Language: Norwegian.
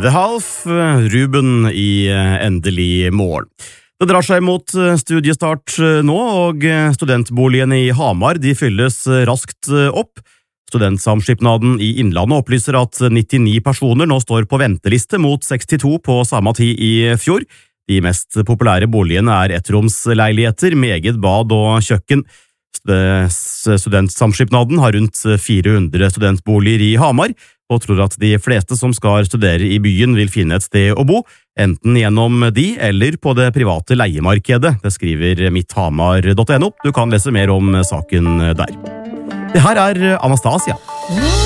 The Half, Ruben i endelig mål. Det drar seg mot studiestart nå, og studentboligene i Hamar de fylles raskt opp. Studentsamskipnaden i Innlandet opplyser at 99 personer nå står på venteliste mot 62 på samme tid i fjor. De mest populære boligene er ettromsleiligheter med eget bad og kjøkken. Studentsamskipnaden har rundt 400 studentboliger i Hamar, og tror at de fleste som skal studere i byen vil finne et sted å bo, enten gjennom de eller på det private leiemarkedet. Det skriver mitthamar.no. Du kan lese mer om saken der. Det her er Anastasia.